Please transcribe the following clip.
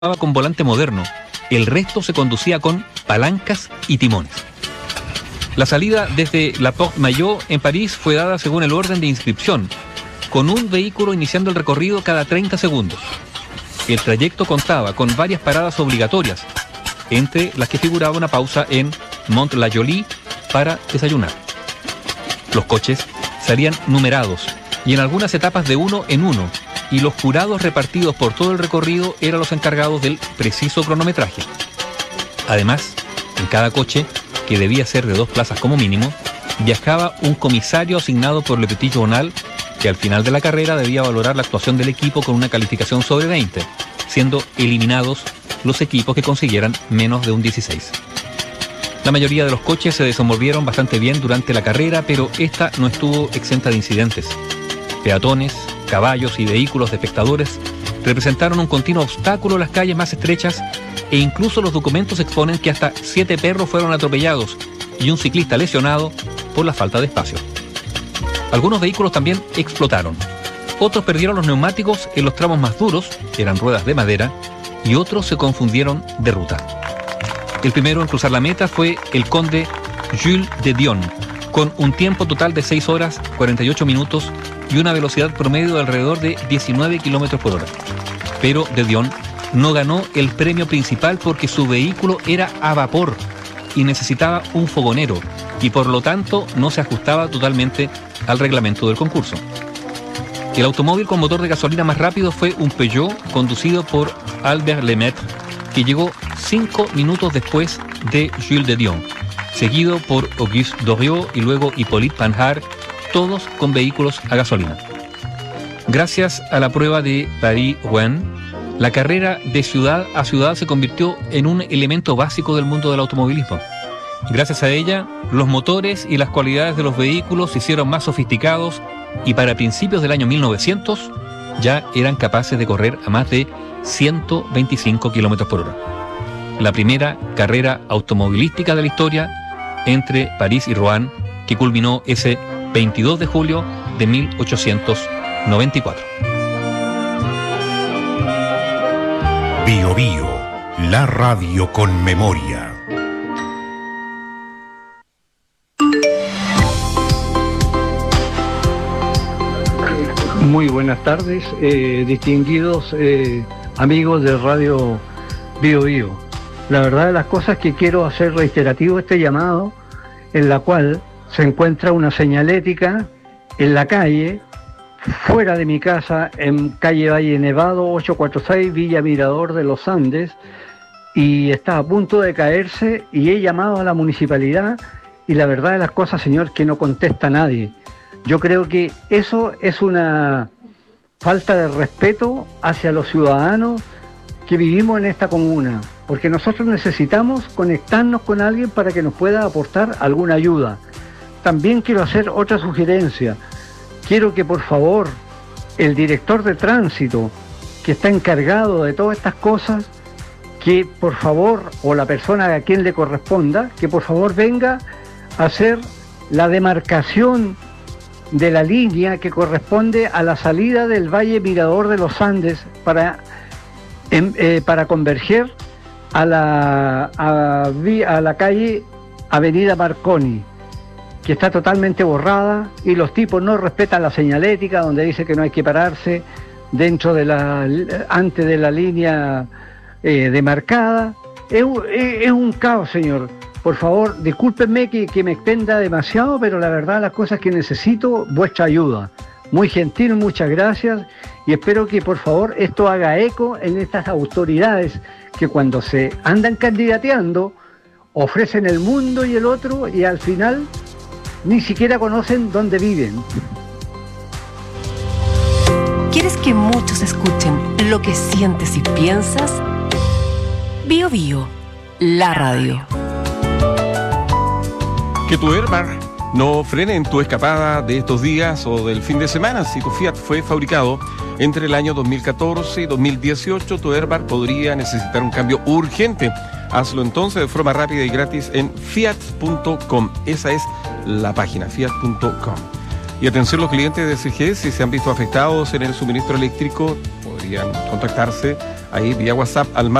con volante moderno. El resto se conducía con palancas y timones. La salida desde la Porte Maillot en París fue dada según el orden de inscripción, con un vehículo iniciando el recorrido cada 30 segundos. El trayecto contaba con varias paradas obligatorias, entre las que figuraba una pausa en Mont-la-Jolie para desayunar. Los coches salían numerados y en algunas etapas de uno en uno, y los jurados repartidos por todo el recorrido eran los encargados del preciso cronometraje. Además, en cada coche, que debía ser de 2 plazas como mínimo, viajaba un comisario asignado por Le Petit Journal, que al final de la carrera debía valorar la actuación del equipo con una calificación sobre 20, siendo eliminados los equipos que consiguieran menos de un 16. La mayoría de los coches se desenvolvieron bastante bien durante la carrera, pero esta no estuvo exenta de incidentes. Peatones, caballos y vehículos de espectadores representaron un continuo obstáculo en las calles más estrechas, e incluso los documentos exponen que hasta 7 perros fueron atropellados y un ciclista lesionado por la falta de espacio. Algunos vehículos también explotaron. Otros perdieron los neumáticos en los tramos más duros, que eran ruedas de madera, y otros se confundieron de ruta. El primero en cruzar la meta fue el conde Jules de Dion, con un tiempo total de 6 horas, 48 minutos y una velocidad promedio de alrededor de 19 km por hora. Pero de Dion no ganó el premio principal porque su vehículo era a vapor y necesitaba un fogonero, y por lo tanto no se ajustaba totalmente al reglamento del concurso. El automóvil con motor de gasolina más rápido fue un Peugeot conducido por Albert Lemaitre, que llegó 5 minutos después de Jules de Dion, seguido por Auguste Doriot y luego Hippolyte Panhard, todos con vehículos a gasolina. Gracias a la prueba de Paris-Rouen, la carrera de ciudad a ciudad se convirtió en un elemento básico del mundo del automovilismo. Gracias a ella, los motores y las cualidades de los vehículos se hicieron más sofisticados y para principios del año 1900 ya eran capaces de correr a más de 125 km por hora. La primera carrera automovilística de la historia entre París y Rouen, que culminó ese 22 de julio de 1894. Bio Bio, la radio con memoria. Muy buenas tardes, distinguidos amigos de Radio Bio Bio. La verdad de las cosas que quiero hacer reiterativo este llamado, en la cual se encuentra una señalética en la calle, fuera de mi casa, en calle Valle Nevado 846, Villa Mirador de los Andes, y está a punto de caerse, y he llamado a la municipalidad, y la verdad de las cosas, señor, que no contesta nadie. Yo creo que eso es una falta de respeto hacia los ciudadanos que vivimos en esta comuna, porque nosotros necesitamos conectarnos con alguien para que nos pueda aportar alguna ayuda. También quiero hacer otra sugerencia. Quiero que por favor el director de tránsito, que está encargado de todas estas cosas, que por favor, o la persona a quien le corresponda, que por favor venga a hacer la demarcación de la línea que corresponde a la salida del Valle Mirador de los Andes para converger a la calle Avenida Marconi, que está totalmente borrada, y los tipos no respetan la señalética donde dice que no hay que pararse antes de la línea demarcada. Es un caos, señor. Por favor, discúlpenme que me extenda demasiado, pero la verdad las cosas que necesito vuestra ayuda. Muy gentil, muchas gracias, y espero que por favor esto haga eco en estas autoridades que cuando se andan candidateando ofrecen el mundo y el otro, y al final ni siquiera conocen dónde viven. ¿Quieres que muchos escuchen lo que sientes y piensas? Bio Bio, la radio. Que tu Airbar no frene en tu escapada de estos días o del fin de semana. Si tu Fiat fue fabricado entre el año 2014 y 2018, tu Airbar podría necesitar un cambio urgente. Hazlo entonces de forma rápida y gratis en fiat.com. Esa es la página, fiat.com. Y atención, los clientes de CG, si se han visto afectados en el suministro eléctrico, podrían contactarse ahí vía WhatsApp al